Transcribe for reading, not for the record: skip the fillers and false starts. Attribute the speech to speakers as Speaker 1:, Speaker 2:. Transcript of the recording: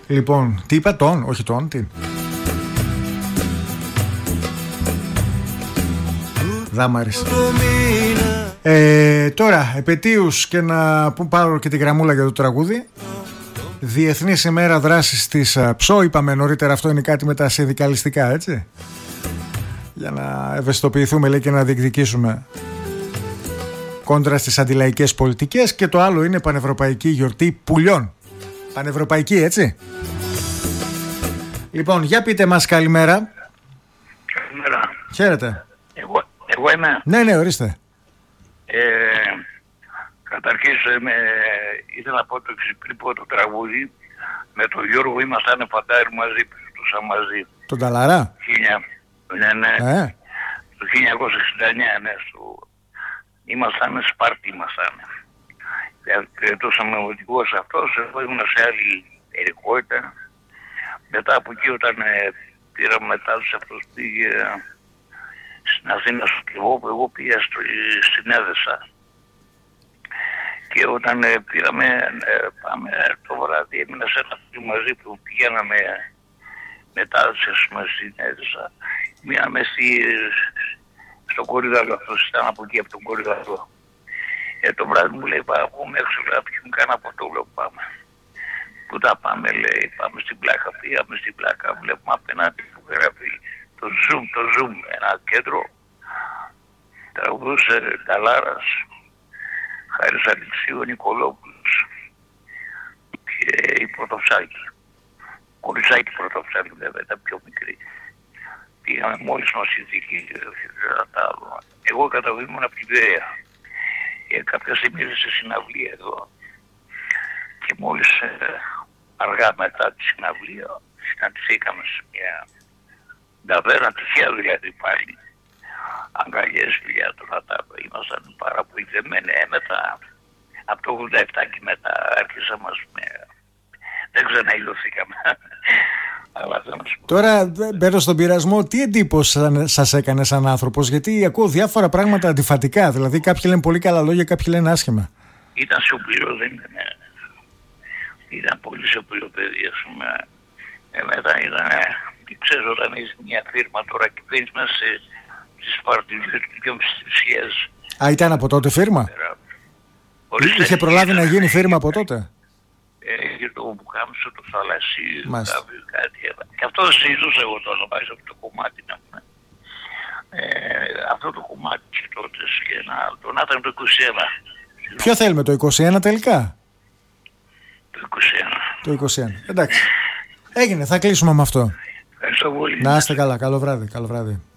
Speaker 1: Λοιπόν, τι είπα, όχι τι. Δάμαρης. Τώρα, επετείους και να πάρω και τη γραμμούλα για το τραγούδι. Διεθνής ημέρα δράσης της ΨΟ. Είπαμε νωρίτερα, αυτό είναι κάτι με τα συνδικαλιστικά, έτσι. Για να ευαισθητοποιηθούμε, λέει, και να διεκδικήσουμε κόντρα στις αντιλαϊκές πολιτικές. Και το άλλο είναι πανευρωπαϊκή γιορτή πουλιών. Πανευρωπαϊκή, έτσι. Λοιπόν, για πείτε μας καλημέρα.
Speaker 2: Καλημέρα.
Speaker 1: Χαίρετε.
Speaker 2: Εγώ είμαι.
Speaker 1: Ναι, ορίστε.
Speaker 2: Καταρχήν ήθελα να πω το εξής, πριν πω το τραγούδι. Με τον Γιώργο ήμασταν φαντάρι μαζί, μαζί.
Speaker 1: Τον Ταλαρά.
Speaker 2: Ναι. Το 1969, ναι. Ήμασταν Σπάρτη, κρατούσαμε ο οδηγός αυτός, εγώ ήμουν σε άλλη ερικότητα. Μετά από εκεί όταν πήραμε μετάδοση, αυτός πήγε στην Αθήνα στο Κιβό, που εγώ πήγα στην Έδεσα. Και όταν πάμε το βράδυ, έμεινα σε ένα φίλο μαζί που πηγαίναμε μετάδοση στην Έδεσα. Μείναμε στο κορυδαλό, αυτός ήταν από εκεί, από τον κορυδαλό. Το βράδυ μου λέει, πάμε έξω, να πιούμε κάνα ποτό, λέω, πάμε. Πού τα πάμε, λέει, πάμε στην Πλάκα. Πήγαμε στην Πλάκα, βλέπουμε απέναντι που γράφει το Zoom, ένα κέντρο. Τραγουδούσε Ταλάρας, Χάρης Αλεξίου, Νικολόπουλος και η Πρωτοψάκη. Κοριτσάκη Πρωτοψάκη, βέβαια, ήταν πιο μικρή. Πήγαμε μόλις μας ηθίκη, εγώ καταβήμουν από την Βέρεια. Κάποια στιγμή ήρθε σε συναυλία εδώ και μόλις αργά μετά τη συναυλία συναντηθήκαμε σε μια ταβέρνα, τυχαία δηλαδή πάλι, αγκαλιές, φιλιά, τώρα τα ήμασταν πάρα βοηθεμένοι. Μετά από το 87 και μετά άρχισαμε, δεν ξαναηλωθήκαμε.
Speaker 1: Τώρα μπαίνω στον πειρασμό, τι εντύπωση σας έκανε σαν άνθρωπος? Γιατί ακούω διάφορα πράγματα αντιφατικά. Δηλαδή κάποιοι λένε πολύ καλά λόγια, κάποιοι λένε άσχημα.
Speaker 2: Ήταν σιωπηρό, δεν ήταν. Ήταν πολύ σιωπηρό παιδί, ας πούμε. Μετά ήταν, ξέρω, όταν είσαι μια φίρμα τώρα και πίνεις μέσα στις παρτιδιές του 2.500.
Speaker 1: Α, ήταν από τότε φίρμα? Είχε προλάβει να γίνει φίρμα από τότε?
Speaker 2: Για το Μπουκάμισο, το θαλασσί, κάτι. Και αυτό συζητούσα εγώ τώρα, πάει από το κομμάτι να πούμε. Αυτό το κομμάτι και τότε και ένα άλλο. Τον ήταν το 21.
Speaker 1: Ποιο θέλουμε, το 21 τελικά?
Speaker 2: Το 21.
Speaker 1: Το 21. Εντάξει. Έγινε, θα κλείσουμε με αυτό.
Speaker 2: Ευχαριστώ πολύ.
Speaker 1: Να είστε καλά, καλό βράδυ.